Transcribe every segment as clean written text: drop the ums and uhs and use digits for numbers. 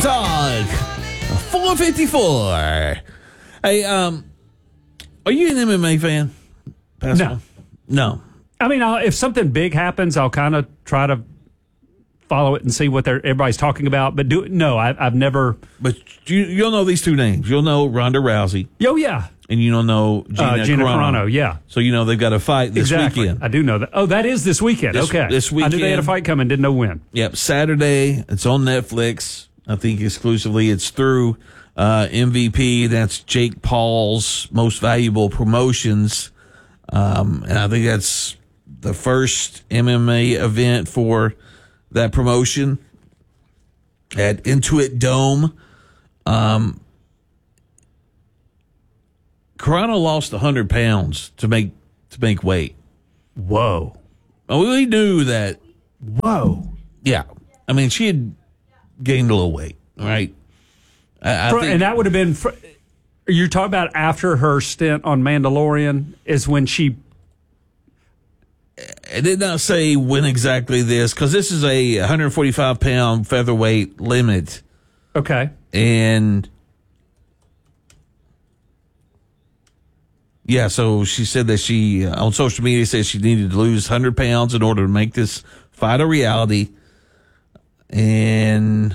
Talk 454. Hey, are you an MMA fan? No. No. I mean, if something big happens, I'll kind of try to follow it and see what everybody's talking about. But I've never. But you'll know these two names. You'll know Ronda Rousey. Oh, yeah. And you don't know Gina Carano, yeah. So you know they've got a fight this weekend. I do know that. Oh, that is this weekend. Okay. This weekend. I knew they had a fight coming, didn't know when. Yep, Saturday. It's on Netflix. I think exclusively. It's through MVP. That's Jake Paul's Most Valuable Promotions. And I think that's the first MMA event for that promotion at Intuit Dome. Carano lost 100 pounds to make weight. Whoa. Oh, we knew that. Whoa. Yeah. I mean, she had gained a little weight, right? I think, and that would have been, you're talking about after her stint on Mandalorian is when she. I did not say when exactly this, because this is a 145-pound featherweight limit. Okay. And yeah, so she said that she, on social media, said she needed to lose 100 pounds in order to make this fight a reality. And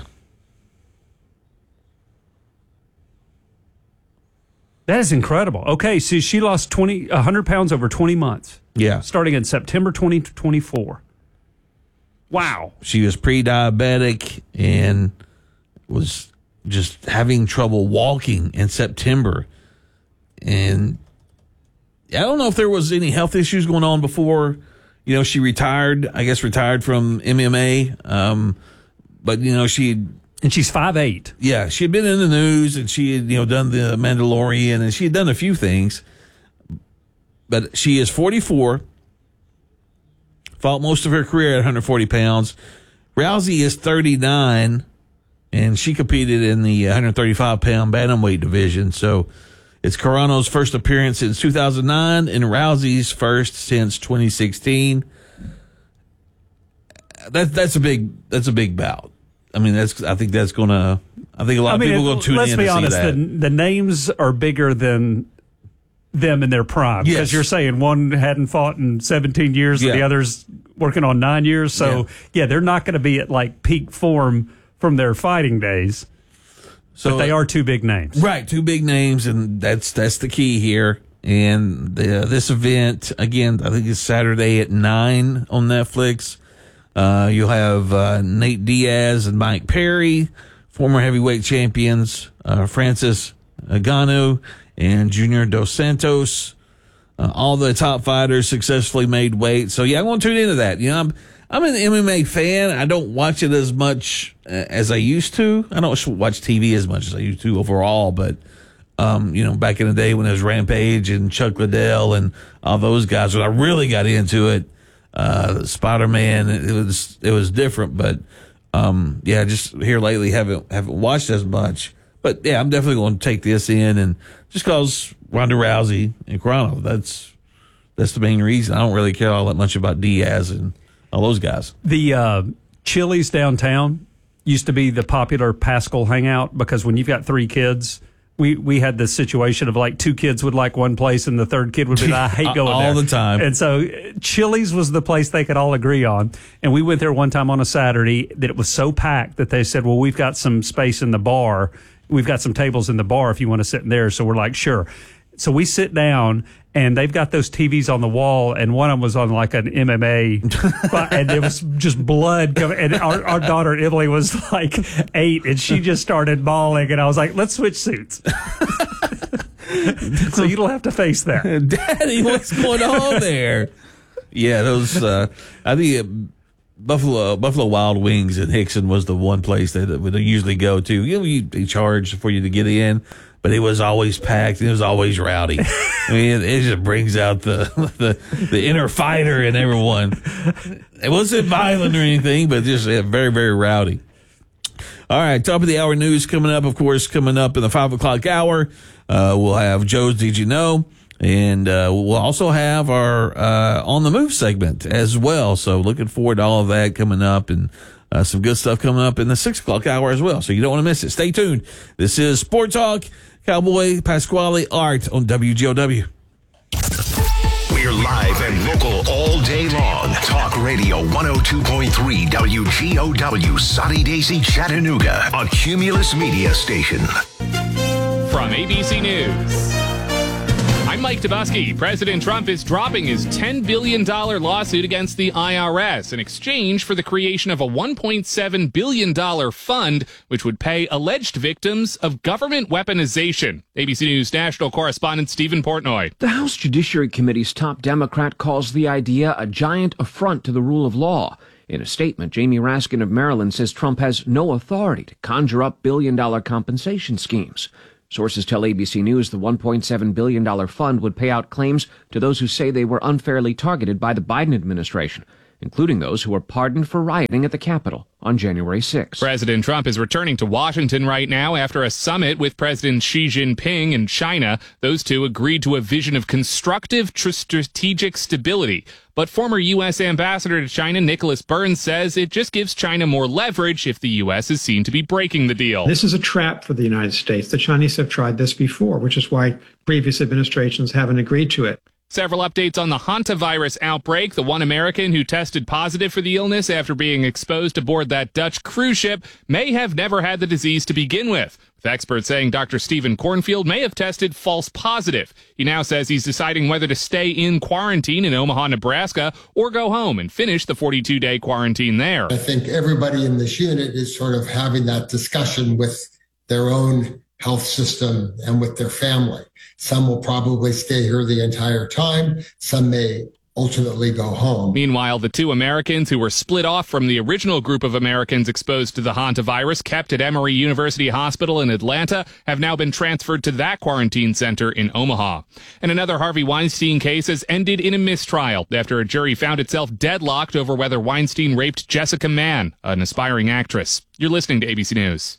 that is incredible. Okay, so she lost 100 pounds over 20 months. Yeah. Starting in September 2024. Wow. She was pre-diabetic and was just having trouble walking in September. And I don't know if there was any health issues going on before, she retired from MMA. But, and she's 5'8". Yeah, she had been in the news and she had, done the Mandalorian and she had done a few things. But she is 44, fought most of her career at 140 pounds. Rousey is 39, and she competed in the 135-pound bantamweight division. So it's Carano's first appearance since 2009 and Rousey's first since 2016. That's a big bout. I mean, I think a lot of people will tune in to see that. Let's be honest, the names are bigger than them in their prime. Yes. Because you're saying one hadn't fought in 17 years and the other's working on 9 years. So, they're not going to be at like peak form from their fighting days. So, but they are two big names. Right, two big names, and that's the key here. And this event, again, I think it's Saturday at 9 on Netflix. You'll have Nate Diaz and Mike Perry, former heavyweight champions, Francis Ngannou and Junior Dos Santos. All the top fighters successfully made weight. So, I'm going to tune into that. I'm an MMA fan. I don't watch it as much as I used to. I don't watch TV as much as I used to overall, but, back in the day when it was Rampage and Chuck Liddell and all those guys, when I really got into it, Spider-Man, it was different, but, just here lately haven't watched as much. But I'm definitely going to take this in, and just because Ronda Rousey and Carano, that's the main reason. I don't really care all that much about Diaz and all those guys. The Chili's downtown used to be the popular Pascal hangout because when you've got 3 kids, we had this situation of like 2 kids would like one place and the third kid would be like, I hate going there. All the time. And so Chili's was the place they could all agree on. And we went there one time on a Saturday that it was so packed that they said, well, we've got some space in the bar. We've got some tables in the bar if you want to sit in there. So we're like, sure. So we sit down, and they've got those TVs on the wall, and one of them was on like an MMA, and it was just blood coming. And our daughter Emily was like 8, and she just started bawling, and I was like, let's switch suits. So you don't have to face that. Daddy, what's going on there? Yeah, those, I think Buffalo Wild Wings in Hickson was the one place that would usually go to. They charge for you to get in, but it was always packed and it was always rowdy. I mean, it just brings out the inner fighter in everyone. It wasn't violent or anything, but just very, very rowdy. All right, top of the hour news coming up, of course, coming up in the 5 o'clock hour. We'll have Joe's Did You Know? And we'll also have our On the Move segment as well. So looking forward to all of that coming up. And Some good stuff coming up in the 6 o'clock hour as well, so you don't want to miss it. Stay tuned. This is Sport Talk, Cowboy Pasquale Art on WGOW. We're live and local all day long. Talk Radio 102.3 WGOW, Sunny Daisy, Chattanooga, a Cumulus Media station. From ABC News, I'm Mike Tobuski. President Trump is dropping his $10 billion lawsuit against the IRS in exchange for the creation of a $1.7 billion fund, which would pay alleged victims of government weaponization. ABC News national correspondent Stephen Portnoy. The House Judiciary Committee's top Democrat calls the idea a giant affront to the rule of law. In a statement, Jamie Raskin of Maryland says Trump has no authority to conjure up billion-dollar compensation schemes. Sources tell ABC News the $1.7 billion fund would pay out claims to those who say they were unfairly targeted by the Biden administration, including those who were pardoned for rioting at the Capitol on January 6. President Trump is returning to Washington right now after a summit with President Xi Jinping in China. Those two agreed to a vision of constructive strategic stability. But former U.S. Ambassador to China Nicholas Burns says it just gives China more leverage if the U.S. is seen to be breaking the deal. This is a trap for the United States. The Chinese have tried this before, which is why previous administrations haven't agreed to it. Several updates on the hantavirus outbreak. The one American who tested positive for the illness after being exposed aboard that Dutch cruise ship may have never had the disease to begin with experts saying Dr. Stephen Cornfield may have tested false positive. He now says he's deciding whether to stay in quarantine in Omaha, Nebraska, or go home and finish the 42-day quarantine there. I think everybody in this unit is sort of having that discussion with their own health system and with their family. Some will probably stay here the entire time. Some may ultimately go home. Meanwhile, the two Americans who were split off from the original group of Americans exposed to the hantavirus kept at Emory University Hospital in Atlanta have now been transferred to that quarantine center in Omaha. And another Harvey Weinstein case has ended in a mistrial after a jury found itself deadlocked over whether Weinstein raped Jessica Mann, an aspiring actress. You're listening to ABC News.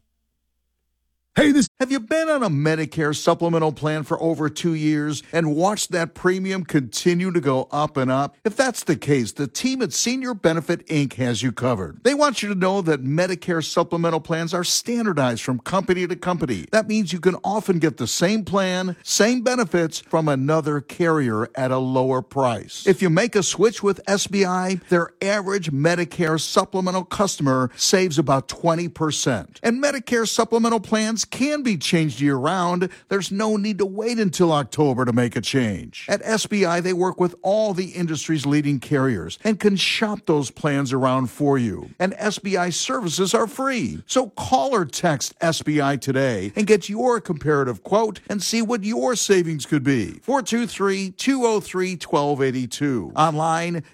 Hey, have you been on a Medicare supplemental plan for over 2 years and watched that premium continue to go up and up? If that's the case, the team at Senior Benefit Inc. has you covered. They want you to know that Medicare supplemental plans are standardized from company to company. That means you can often get the same plan, same benefits from another carrier at a lower price. If you make a switch with SBI, their average Medicare supplemental customer saves about 20%. And Medicare supplemental plans can be changed year-round. There's no need to wait until October to make a change. At SBI, they work with all the industry's leading carriers and can shop those plans around for you. And SBI services are free. So call or text SBI today and get your comparative quote and see what your savings could be. 423-203-1282. Online,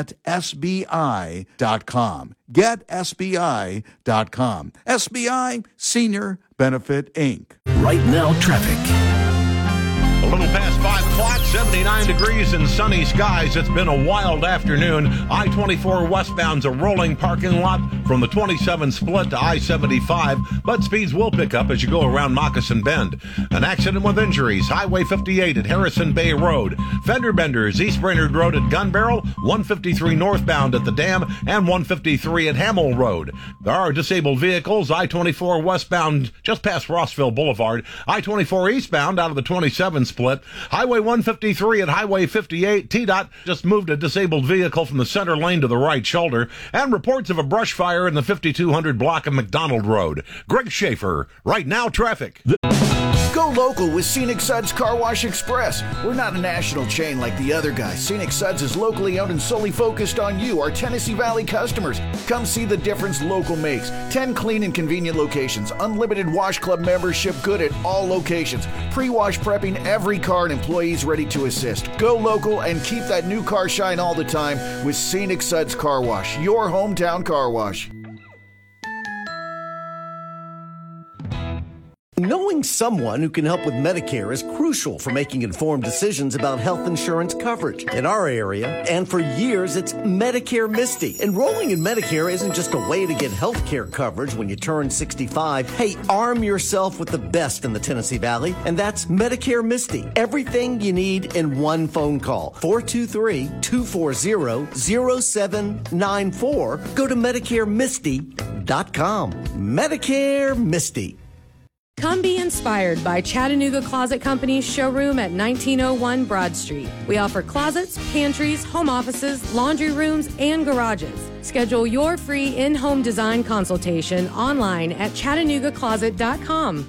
getsbi.com. GetSBI.com. SBI Senior Benefit Inc. Right now, traffic. A little past 5 o'clock, 79 degrees and sunny skies. It's been a wild afternoon. I-24 westbound's a rolling parking lot from the 27 split to I-75, but speeds will pick up as you go around Moccasin Bend. An accident with injuries. Highway 58 at Harrison Bay Road. Fender benders, East Brainerd Road at Gun Barrel, 153 northbound at the dam, and 153 at Hamill Road. There are disabled vehicles. I-24 westbound just past Rossville Boulevard. I-24 eastbound out of the 27 split. Highway 153 at Highway 58. TDOT just moved a disabled vehicle from the center lane to the right shoulder. And reports of a brush fire in the 5200 block of McDonald Road. Greg Schaefer, Right Now Traffic. Go local with Scenic Suds Car Wash Express. We're not a national chain like the other guys. Scenic Suds is locally owned and solely focused on you, our Tennessee Valley customers. Come see the difference local makes. 10 clean and convenient locations. Unlimited Wash Club membership good at all locations. Pre-wash prepping every car and employees ready to assist. Go local and keep that new car shine all the time with Scenic Suds Car Wash, your hometown car wash. Knowing someone who can help with Medicare is crucial for making informed decisions about health insurance coverage. In our area, and for years, it's Medicare Misty. Enrolling in Medicare isn't just a way to get health care coverage when you turn 65. Hey, arm yourself with the best in the Tennessee Valley, and that's Medicare Misty. Everything you need in one phone call. 423-240-0794. Go to MedicareMisty.com. Medicare Misty. Come be inspired by Chattanooga Closet Company's showroom at 1901 Broad Street. We offer closets, pantries, home offices, laundry rooms, and garages. Schedule your free in-home design consultation online at ChattanoogaCloset.com.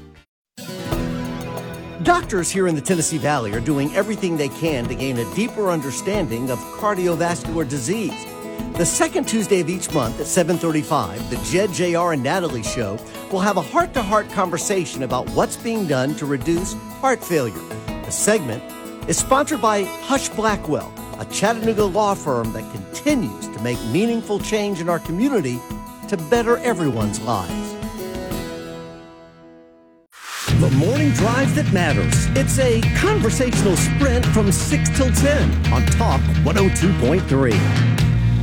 Doctors here in the Tennessee Valley are doing everything they can to gain a deeper understanding of cardiovascular disease. The second Tuesday of each month at 7:35, the Jed, JR, and Natalie Show will have a heart-to-heart conversation about what's being done to reduce heart failure. The segment is sponsored by Hush Blackwell, a Chattanooga law firm that continues to make meaningful change in our community to better everyone's lives. The morning drive that matters. It's a conversational sprint from 6 till 10 on Talk 102.3.